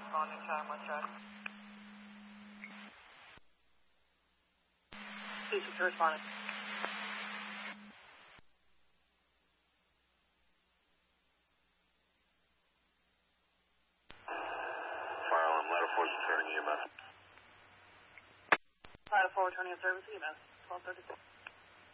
responding time, let's check. C6 responding. Fire alarm, ladder 4 is returning EMS. Ladder 4 returning in service, EMS, 1236.